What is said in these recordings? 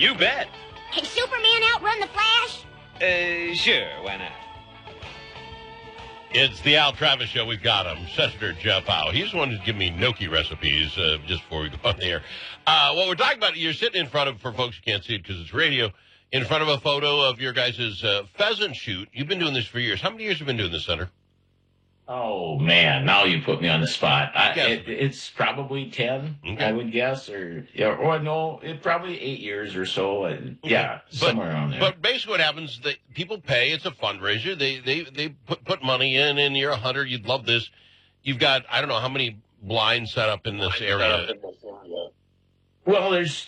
You bet. Can Superman outrun the Flash? Sure, why not? It's the Al Travis Show. We've got him, Senator Jeff Howe. He's the one who's giving me gnocchi recipes just before we go on the air. What we're talking about, you're sitting in front of, for folks who can't see it because it's radio, in front of a photo of your guys' pheasant shoot. You've been doing this for years. How many years have you been doing this, Senator? Oh, man, now you put me on the spot. It's probably 10, okay. I would guess, or no, it's probably 8 years or so. Yeah, somewhere around there. But basically what happens, people pay. It's a fundraiser. They put money in, and you're a hunter. You'd love this. You've got, I don't know, how many blinds set up in this area? Well, there's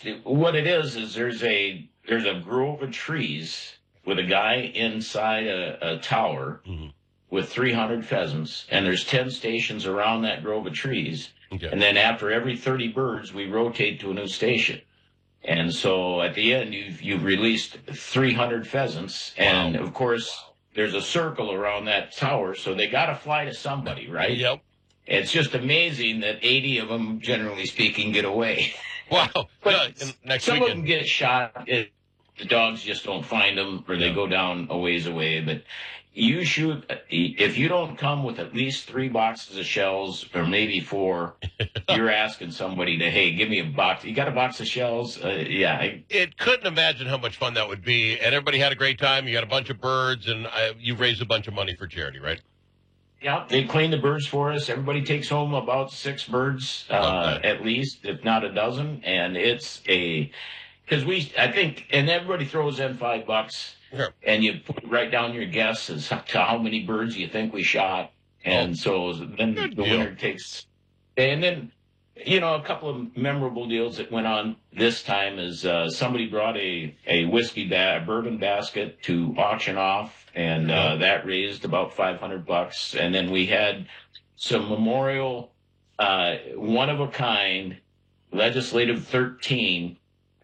a grove of trees with a guy inside a tower. Mm-hmm. With 300 pheasants, and there's 10 stations around that grove of trees. Okay. And then after every 30 birds, we rotate to a new station. And so at the end, you've released 300 pheasants, and of course, there's a circle around that tower, so they got to fly to somebody, right? Yep. It's just amazing that 80 of them, generally speaking, get away. Wow. But some weekend. of them get shot. The dogs just don't find them, or they go down a ways away. But you shoot, if you don't come with at least 3 boxes of shells, or maybe 4, you're asking somebody to, hey, give me a box. You got a box of shells? It couldn't imagine how much fun that would be. And everybody had a great time. You got a bunch of birds, and you've raised a bunch of money for charity, right? Yeah, they clean the birds for us. Everybody takes home about 6 birds, at least, if not a dozen. And it's because I think, and everybody throws in $5. Sure. And you write down your guess as to how many birds you think we shot. And so then the winner takes. And then, a couple of memorable deals that went on this time is somebody brought a bourbon basket to auction off, and that raised about $500. And then we had some memorial, one-of-a-kind, Legislative 13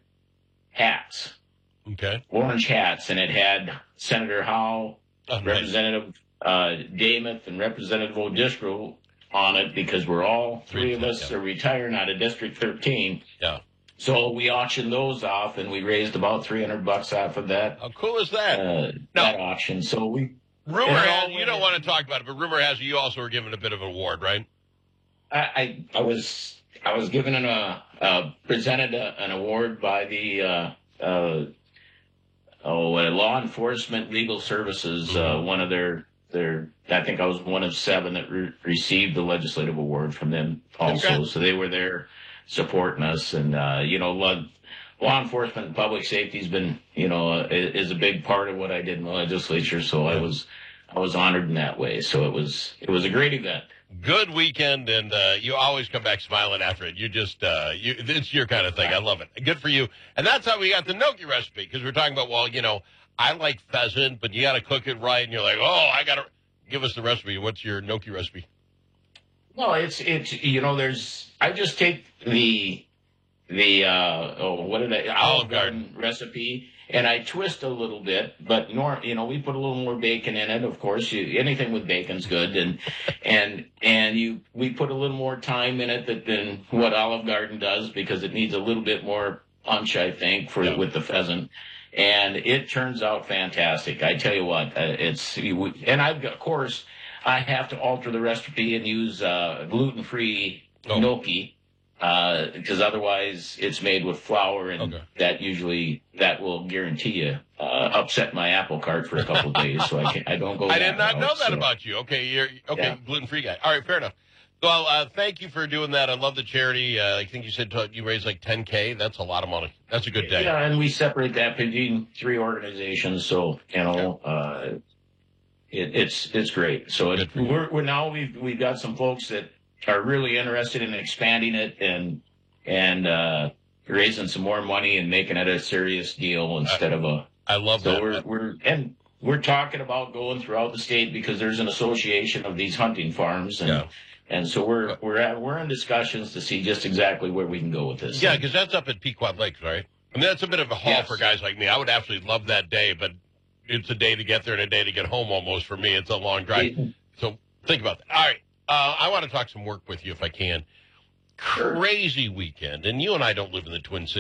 hats. Okay. Orange hats, and it had Senator Howe, Representative Damath, and Representative O'Driscoll on it, because we're all 3 of us are retiring out of District 13. Yeah. So we auctioned those off, and we raised about $300 off of that. How cool is that? That auction. So rumor has, you don't want to talk about it, but rumor has you also were given a bit of an award, right? I was given presented an award by the Law Enforcement Legal Services, one of their, I think I was one of 7 that received the legislative award from them also. Okay. So they were there supporting us. And, law enforcement and public safety has been, is a big part of what I did in the legislature. So I was honored in that way. So it was a great event. Good weekend, and you always come back smiling after it. You just, it's your kind of thing. I love it. Good for you. And that's how we got the gnocchi recipe, because we're talking about, I like pheasant, but you got to cook it right, and you're like, I got to give us the recipe. What's your gnocchi recipe? Well, it's I just take the Olive Garden recipe, and I twist a little bit, but we put a little more bacon in it. Of course, anything with bacon's good, we put a little more thyme in it than what Olive Garden does, because it needs a little bit more punch, I think, with the pheasant, and it turns out fantastic. I tell you what, of course, I have to alter the recipe and use gluten-free gnocchi. Because otherwise it's made with flour, and that will guarantee you upset my apple cart for a couple of days. So I don't go. I did not know that about you. Okay, you're gluten-free guy. All right, fair enough. Well, thank you for doing that. I love the charity. I think you said you raised like $10K. That's a lot of money. That's a good day. Yeah, and we separate that between 3 organizations. So it's great. So we've got some folks that are really interested in expanding it and raising some more money and making it a serious deal instead of a. I love that. We're talking about going throughout the state, because there's an association of these hunting farms, and so we're in discussions to see just exactly where we can go with this. Yeah, because that's up at Pequot Lakes, right? I mean, that's a bit of a haul for guys like me. I would absolutely love that day, but it's a day to get there and a day to get home almost for me. It's a long drive. So think about that. All right. I want to talk some work with you if I can. Crazy weekend. And you and I don't live in the Twin Cities.